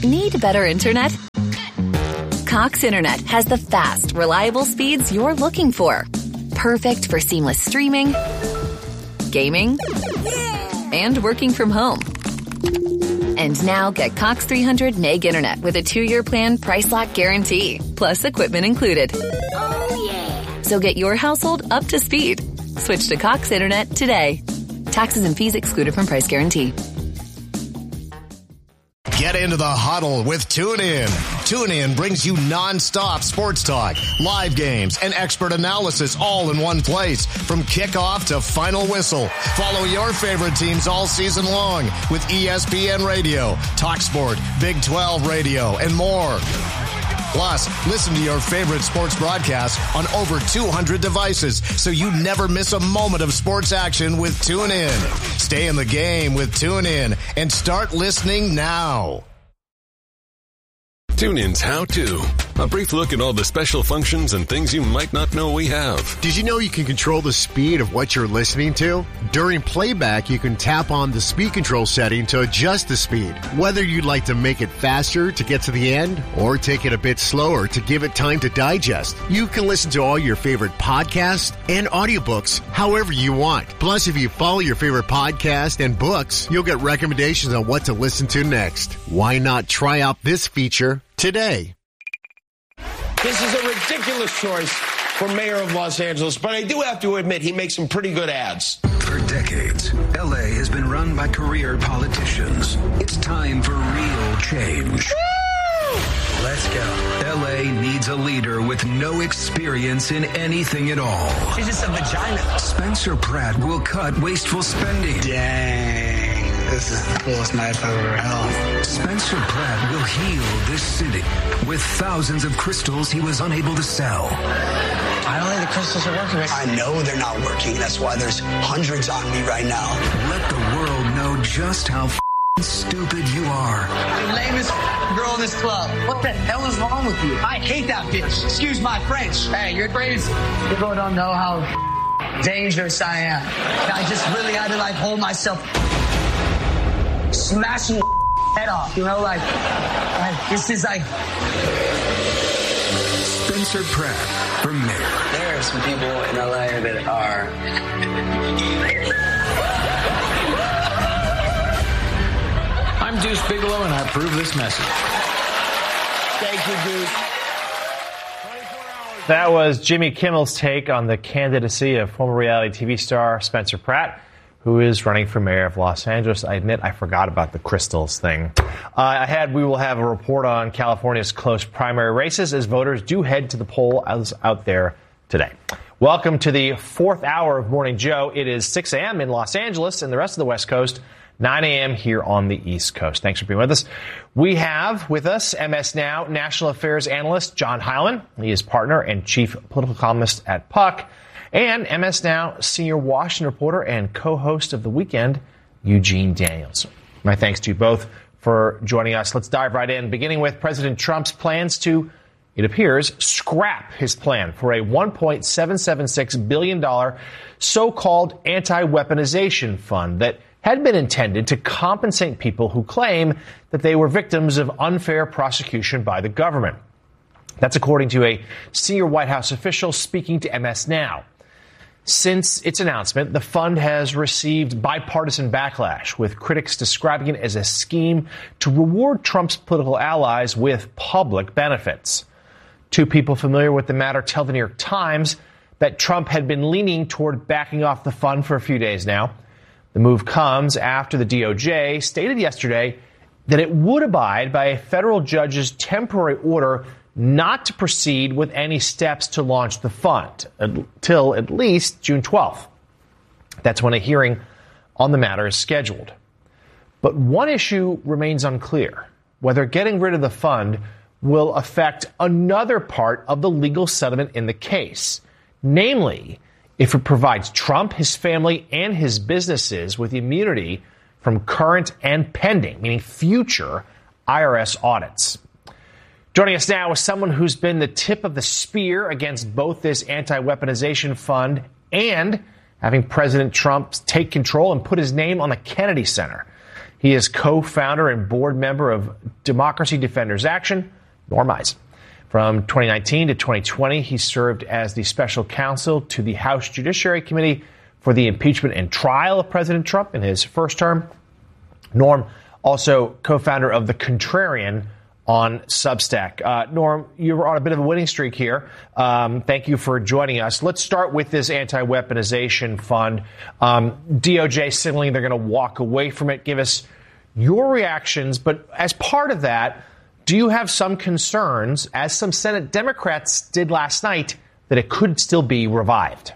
Need better internet? Cox Internet has the fast, reliable speeds you're looking for. Perfect for seamless streaming, gaming, and working from home. And now get Cox 300 meg internet with a 2-year plan price lock guarantee, plus equipment included. Oh, yeah. So get your household up to speed. Switch to Cox Internet today. Taxes and fees excluded from price guarantee. Get into the huddle with TuneIn. TuneIn brings you nonstop sports talk, live games, and expert analysis all in one place. From kickoff to final whistle, follow your favorite teams all season long with ESPN Radio, TalkSport, Big 12 Radio, and more. Plus, listen to your favorite sports broadcasts on over 200 devices so you never miss a moment of sports action with TuneIn. Stay in the game with TuneIn and start listening now. TuneIn's How To. A brief look at all the special functions and things you might not know we have. Did you know you can control the speed of what you're listening to? During playback, you can tap on the speed control setting to adjust the speed. Whether you'd like to make it faster to get to the end or take it a bit slower to give it time to digest, you can listen to all your favorite podcasts and audiobooks however you want. Plus, if you follow your favorite podcast and books, you'll get recommendations on what to listen to next. Why not try out this feature today? This is a ridiculous choice for mayor of Los Angeles, but I do have to admit he makes some pretty good ads. For decades, LA has been run by career politicians. It's time for real change. Woo! Let's go. LA needs a leader with no experience in anything at all. She's just a vagina. Spencer Pratt will cut wasteful spending. Dang. This is the coolest night I've ever held. Spencer Pratt will heal this city with thousands of crystals he was unable to sell. I don't think the crystals are working. I know they're not working. That's why there's hundreds on me right now. Let the world know just how stupid you are. The lamest girl in this club. What the hell is wrong with you? I hate that bitch. Excuse my French. Hey, you're crazy. People don't know how dangerous I am. I just really had to hold myself, smashing head off. Like this is Spencer Pratt for mayor. There are some people in LA that are. I'm Deuce Bigelow, and I approve this message. Thank you, Deuce. That was Jimmy Kimmel's take on the candidacy of former reality TV star Spencer Pratt, who is running for mayor of Los Angeles. I admit I forgot about the crystals thing. Ahead, we will have a report on California's close primary races as voters do head to the poll out there today. Welcome to the fourth hour of Morning Joe. It is 6 a.m. in Los Angeles and the rest of the West Coast, 9 a.m. here on the East Coast. Thanks for being with us. We have with us MS Now national affairs analyst John Heilemann. He is partner and chief political columnist at Puck. And MS Now senior Washington reporter and co-host of The Weekend, Eugene Daniels. My thanks to you both for joining us. Let's dive right in, beginning with President Trump's plans to, it appears, scrap his plan for a $1.776 billion so-called anti-weaponization fund that had been intended to compensate people who claim that they were victims of unfair prosecution by the government. That's according to a senior White House official speaking to MS Now. Since its announcement, the fund has received bipartisan backlash, with critics describing it as a scheme to reward Trump's political allies with public benefits. Two people familiar with the matter tell the New York Times that Trump had been leaning toward backing off the fund for a few days now. The move comes after the DOJ stated yesterday that it would abide by a federal judge's temporary order not to proceed with any steps to launch the fund until at least June 12th. That's when a hearing on the matter is scheduled. But one issue remains unclear: whether getting rid of the fund will affect another part of the legal settlement in the case, namely, if it provides Trump, his family, and his businesses with immunity from current and pending, meaning future, IRS audits. Joining us now is someone who's been the tip of the spear against both this anti-weaponization fund and having President Trump take control and put his name on the Kennedy Center. He is co-founder and board member of Democracy Defenders Action. Norm Eisen. From 2019 to 2020, he served as the special counsel to the House Judiciary Committee for the impeachment and trial of President Trump in his first term. Norm, also co-founder of The Contrarian on Substack. Norm, you were on a bit of a winning streak here. Thank you for joining us. Let's start with this anti-weaponization fund. DOJ signaling they're going to walk away from it. Give us your reactions. But as part of that, do you have some concerns, as some Senate Democrats did last night, that it could still be revived?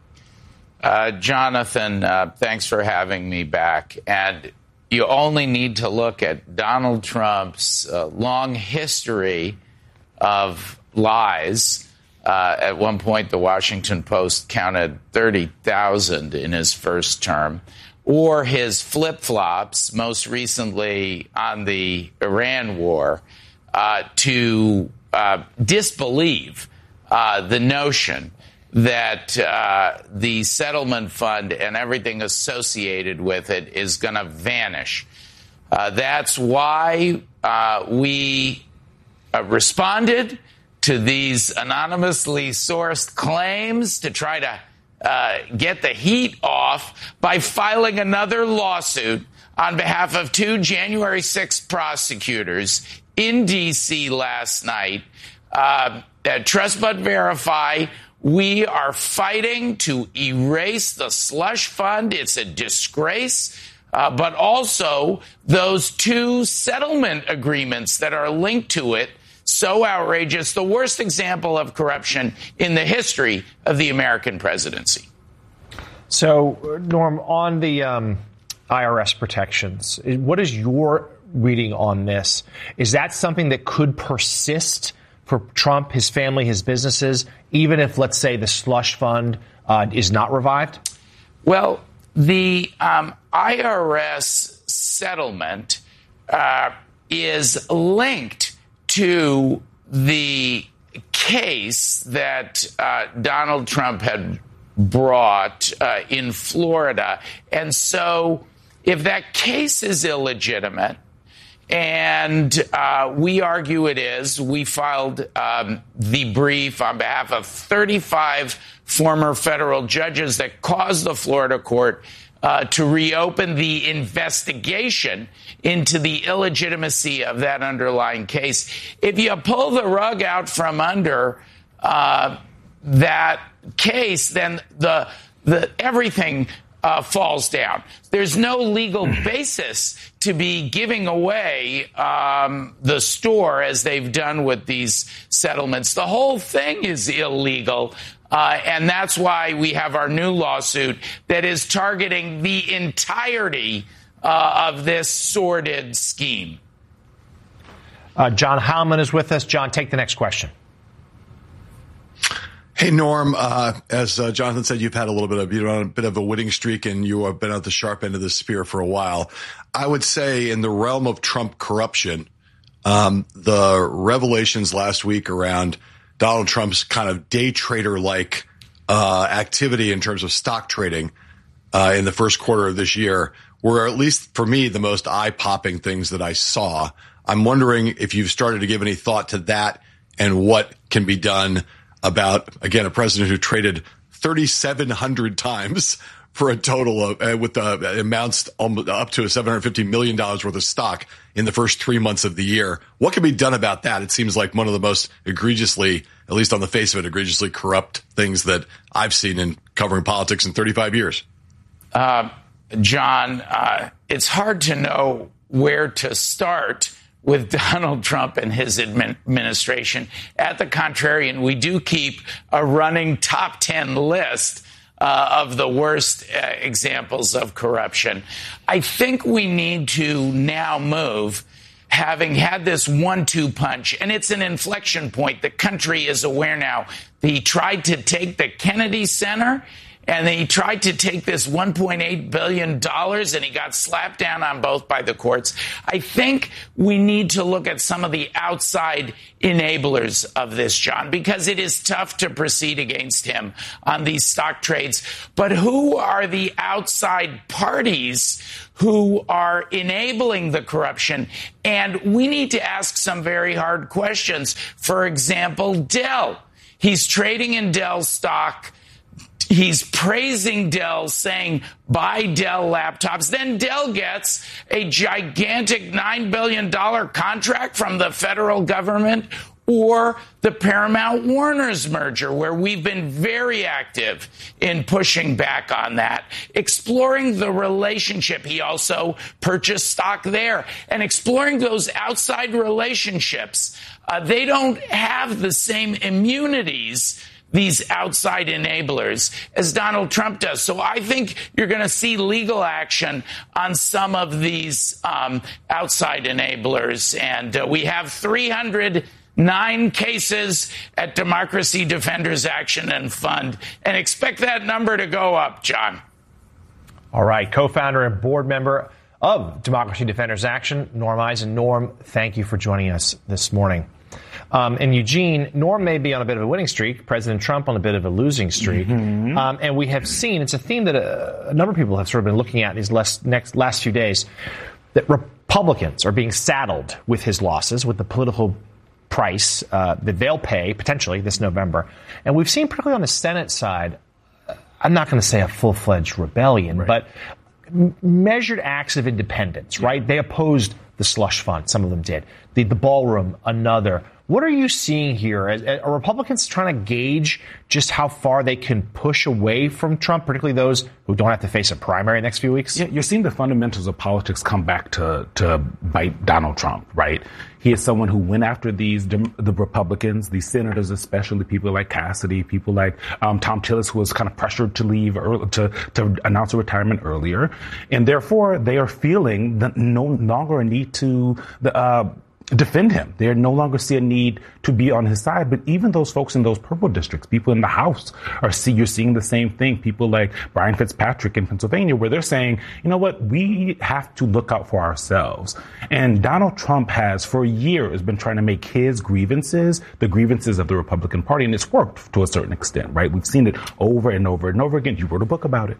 Jonathan, thanks for having me back. And you only need to look at Donald Trump's long history of lies. At one point, the Washington Post counted 30,000 in his first term, or his flip-flops, most recently on the Iran war, to disbelieve the notion that the settlement fund and everything associated with it is going to vanish. That's why we responded to these anonymously sourced claims to try to get the heat off by filing another lawsuit on behalf of 2 January 6th prosecutors in D.C. last night. Trust but verify. We are fighting to erase the slush fund. It's a disgrace. But also those 2 settlement agreements that are linked to it. So outrageous. The worst example of corruption in the history of the American presidency. So, Norm, on the IRS protections, what is your reading on this? Is that something that could persist for Trump, his family, his businesses, even if, let's say, the slush fund is not revived? Well, the IRS settlement is linked to the case that Donald Trump had brought in Florida. And so if that case is illegitimate, and we argue it is, we filed the brief on behalf of 35 former federal judges that caused the Florida court to reopen the investigation into the illegitimacy of that underlying case. If you pull the rug out from under that case, then the everything falls down. There's no legal basis to be giving away the store as they've done with these settlements. The whole thing is illegal. And that's why we have our new lawsuit that is targeting the entirety of this sordid scheme. John Howman is with us. John, take the next question. Hey, Norm, as Jonathan said, you're on a bit of a winning streak and you have been at the sharp end of the spear for a while. I would say in the realm of Trump corruption, the revelations last week around Donald Trump's kind of day trader-like activity in terms of stock trading in the first quarter of this year were, at least for me, the most eye-popping things that I saw. I'm wondering if you've started to give any thought to that and what can be done about, again, a president who traded 3,700 times for a total of, with amounts up to $750 million worth of stock in the first 3 months of the year. What can be done about that? It seems like one of the most egregiously, at least on the face of it, egregiously corrupt things that I've seen in covering politics in 35 years. John, it's hard to know where to start with Donald Trump and his administration. At the Contrarian, we do keep a running top 10 list of the worst examples of corruption. I think we need to now move, having had this 1-2 punch, and it's an inflection point. The country is aware now. He tried to take the Kennedy Center And he tried to take this $1.8 billion and he got slapped down on both by the courts. I think we need to look at some of the outside enablers of this, John, because it is tough to proceed against him on these stock trades. But who are the outside parties who are enabling the corruption? And we need to ask some very hard questions. For example, Dell. He's trading in Dell stock. He's praising Dell, saying, buy Dell laptops. Then Dell gets a gigantic $9 billion contract from the federal government, or the Paramount-Warner's merger, where we've been very active in pushing back on that, exploring the relationship. He also purchased stock there, and exploring those outside relationships. They don't have the same immunities, these outside enablers, as Donald Trump does. So I think you're going to see legal action on some of these outside enablers. And we have 309 cases at Democracy Defenders Action and Fund, and expect that number to go up, John. All right. Co-founder and board member of Democracy Defenders Action, Norm Eisen. Norm, thank you for joining us this morning. And Eugene, Norm may be on a bit of a winning streak, President Trump on a bit of a losing streak. Mm-hmm. And we have seen, it's a theme that a number of people have sort of been looking at these last few days, that Republicans are being saddled with his losses, with the political price that they'll pay potentially this November. And we've seen, particularly on the Senate side, I'm not going to say a full-fledged rebellion, right, but measured acts of independence, right? They opposed the slush fund. Some of them did. The ballroom, another. What are you seeing here? Are Republicans trying to gauge just how far they can push away from Trump, particularly those who don't have to face a primary in the next few weeks? Yeah, you're seeing the fundamentals of politics come back to bite Donald Trump, right? He is someone who went after the Republicans, the senators, especially people like Cassidy, people like Tom Tillis, who was kind of pressured to leave to announce a retirement earlier. And therefore, they are feeling that no longer a need to defend him. They no longer see a need to be on his side. But even those folks in those purple districts, people in the House, you're seeing the same thing. People like Brian Fitzpatrick in Pennsylvania, where they're saying, you know what, we have to look out for ourselves. And Donald Trump has, for years, been trying to make his grievances the grievances of the Republican Party, and it's worked to a certain extent, right? We've seen it over and over and over again. You wrote a book about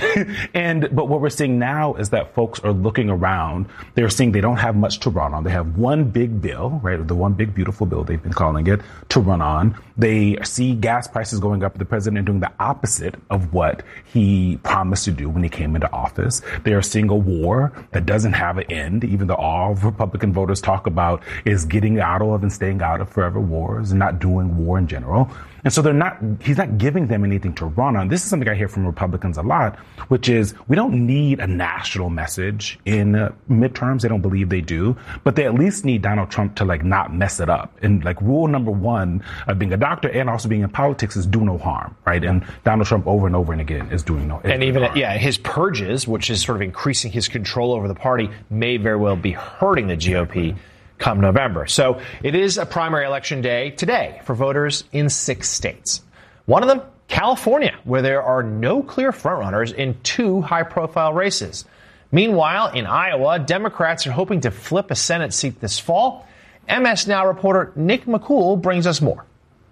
it. But what we're seeing now is that folks are looking around. They're seeing they don't have much to run on. They have one big bill, right? The one big beautiful bill they've been calling it, to run on. They see gas prices going up, the president doing the opposite of what he promised to do when he came into office. They are seeing a war that doesn't have an end, even though all Republican voters talk about is getting out of and staying out of forever wars and not doing war in general. And so he's not giving them anything to run on. This is something I hear from Republicans a lot, which is we don't need a national message in midterms. They don't believe they do, but they at least need Donald Trump to not mess it up. And rule number one of being a doctor and also being in politics is do no harm, right? And Donald Trump over and over and again is doing no harm. And even, his purges, which is sort of increasing his control over the party, may very well be hurting the GOP come November. So it is a primary election day today for voters in 6 states. One of them, California, where there are no clear frontrunners in 2 high-profile races. Meanwhile, in Iowa, Democrats are hoping to flip a Senate seat this fall. MS Now reporter Nick McCool brings us more.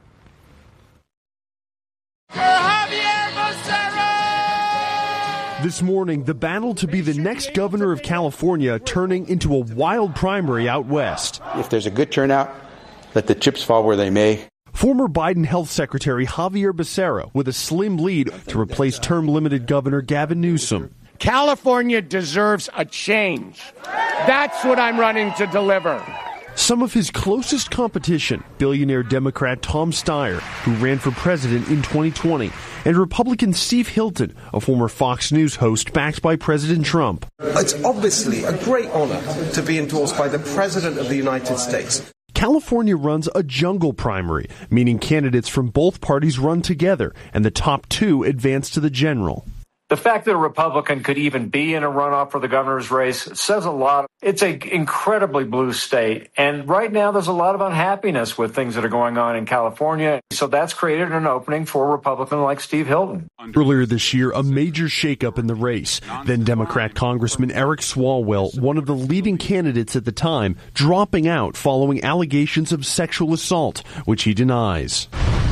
This morning, the battle to be the next governor of California turning into a wild primary out west. If there's a good turnout, let the chips fall where they may. Former Biden Health Secretary Javier Becerra with a slim lead to replace term-limited Governor Gavin Newsom. California deserves a change. That's what I'm running to deliver. Some of his closest competition, billionaire Democrat Tom Steyer, who ran for president in 2020, and Republican Steve Hilton, a former Fox News host backed by President Trump. It's obviously a great honor to be endorsed by the President of the United States. California runs a jungle primary, meaning candidates from both parties run together, and the top 2 advance to the general. The fact that a Republican could even be in a runoff for the governor's race says a lot. It's an incredibly blue state. And right now, there's a lot of unhappiness with things that are going on in California. So that's created an opening for a Republican like Steve Hilton. Earlier this year, a major shakeup in the race. Then Democrat Congressman Eric Swalwell, one of the leading candidates at the time, dropping out following allegations of sexual assault, which he denies.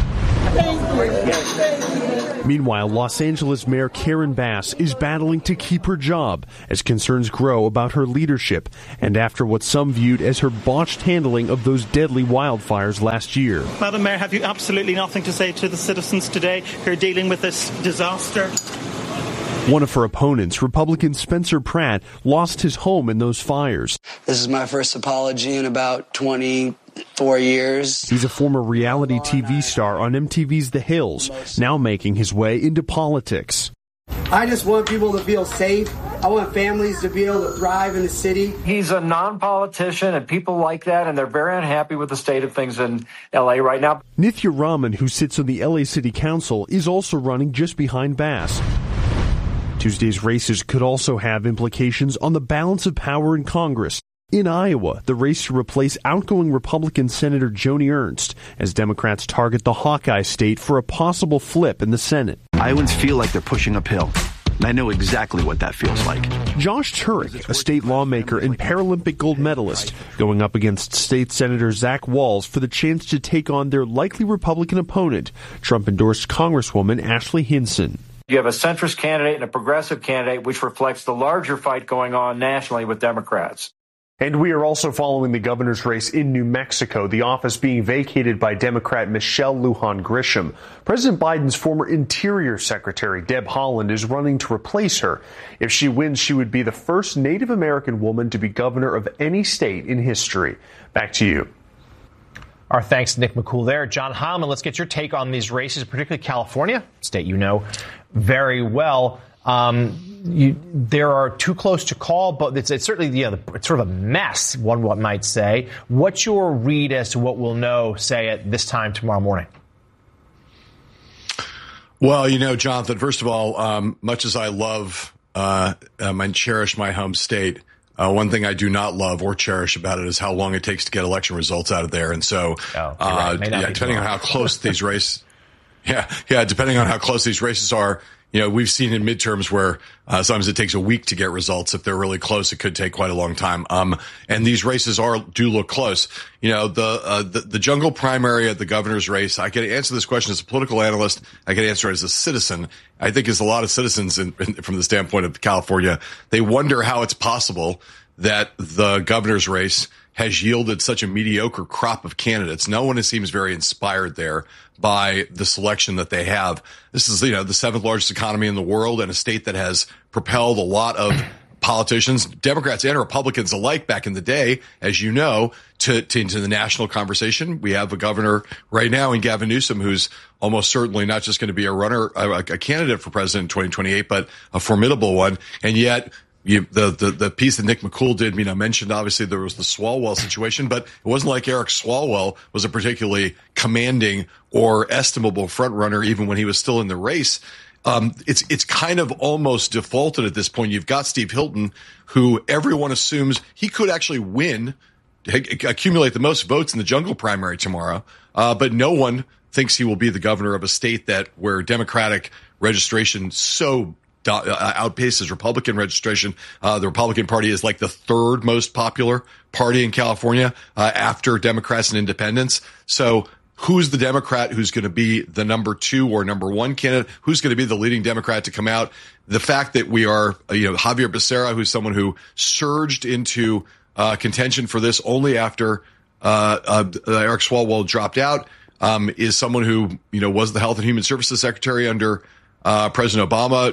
Meanwhile, Los Angeles Mayor Karen Bass is battling to keep her job as concerns grow about her leadership and after what some viewed as her botched handling of those deadly wildfires last year. Madam Mayor, have you absolutely nothing to say to the citizens today who are dealing with this disaster? One of her opponents, Republican Spencer Pratt, lost his home in those fires. This is my first apology in about 24 years. He's a former reality TV star on MTV's The Hills, now making his way into politics. I just want people to feel safe. I want families to be able to thrive in the city. He's a non-politician, and people like that, and they're very unhappy with the state of things in L.A. right now. Nithya Raman, who sits on the L.A. City Council, is also running just behind Bass. Tuesday's races could also have implications on the balance of power in Congress. In Iowa, the race to replace outgoing Republican Senator Joni Ernst as Democrats target the Hawkeye state for a possible flip in the Senate. Iowans feel like they're pushing uphill. And I know exactly what that feels like. Josh Turek, a state lawmaker and Paralympic gold medalist, going up against State Senator Zach Walz for the chance to take on their likely Republican opponent, Trump-endorsed Congresswoman Ashley Hinson. You have a centrist candidate and a progressive candidate, which reflects the larger fight going on nationally with Democrats. And we are also following the governor's race in New Mexico, the office being vacated by Democrat Michelle Lujan Grisham. President Biden's former Interior Secretary, Deb Haaland, is running to replace her. If she wins, she would be the first Native American woman to be governor of any state in history. Back to you. Our thanks to Nick McCool there. John Heilemann, let's get your take on these races, particularly California, state you know very well. There are too close to call, but it's certainly it's sort of a mess, one might say. What's your read as to what we'll know, say, at this time tomorrow morning? Well, Jonathan, first of all, much as I love and cherish my home state, one thing I do not love or cherish about it is how long it takes to get election results out of there. And so, depending on how close these races, depending on how close these races are, we've seen in midterms where sometimes it takes a week to get results. If they're really close, it could take quite a long time. And these races do look close. The jungle primary at the governor's race, I can answer this question as a political analyst. I can answer it as a citizen. I think as a lot of citizens from the standpoint of California, they wonder how it's possible that the governor's race has yielded such a mediocre crop of candidates. No one seems very inspired there by the selection that they have. This is, the seventh largest economy in the world and a state that has propelled a lot of politicians, Democrats and Republicans alike back in the day, as you know, to the national conversation. We have a governor right now in Gavin Newsom who's almost certainly not just going to be a candidate for president in 2028, but a formidable one. And yet, the piece that Nick McCool did, mentioned obviously there was the Swalwell situation, but it wasn't like Eric Swalwell was a particularly commanding or estimable front runner even when he was still in the race. It's kind of almost defaulted at this point. You've got Steve Hilton, who everyone assumes he could actually win, accumulate the most votes in the jungle primary tomorrow, but no one thinks he will be the governor of a state where Democratic registration so outpaces Republican registration. The Republican Party is like the third most popular party in California after Democrats and independents. So who's the Democrat who's going to be the number 2 or number 1 candidate? Who's going to be the leading Democrat to come out? The fact that we are, Javier Becerra, who's someone who surged into contention for this only after Eric Swalwell dropped out, is someone who, was the Health and Human Services Secretary under President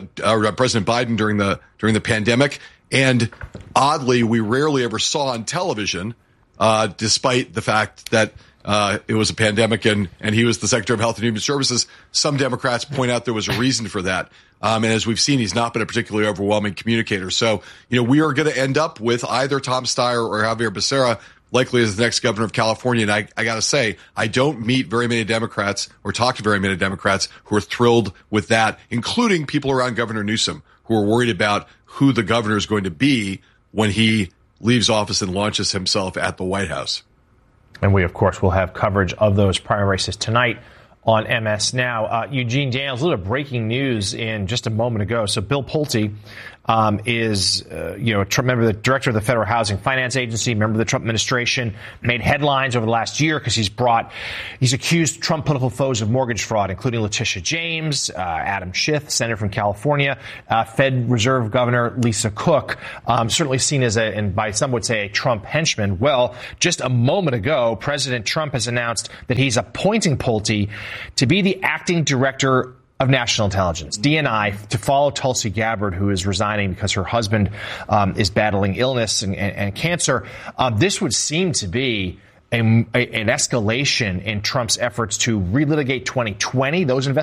Biden during the pandemic. And oddly, we rarely ever saw on television, despite the fact that it was a pandemic and he was the Secretary of Health and Human Services. Some Democrats point out there was a reason for that. And as we've seen, he's not been a particularly overwhelming communicator. So, we are going to end up with either Tom Steyer or Javier Becerra likely as the next governor of California. And I got to say, I don't meet very many Democrats or talk to very many Democrats who are thrilled with that, including people around Governor Newsom who are worried about who the governor is going to be when he leaves office and launches himself at the White House. And we, of course, will have coverage of those primary races tonight on MS Now. Eugene Daniels, a little breaking news in just a moment ago. So Bill Pulte is, remember the director of the Federal Housing Finance Agency, member of the Trump administration, made headlines over the last year because he's accused Trump political foes of mortgage fraud, including Letitia James, Adam Schiff, senator from California, Fed Reserve Governor Lisa Cook, certainly seen as and by some would say, a Trump henchman. Well, just a moment ago, President Trump has announced that he's appointing Pulte to be the acting director of National Intelligence, DNI, to follow Tulsi Gabbard, who is resigning because her husband is battling illness and cancer. This would seem to be an escalation in Trump's efforts to relitigate 2020. Those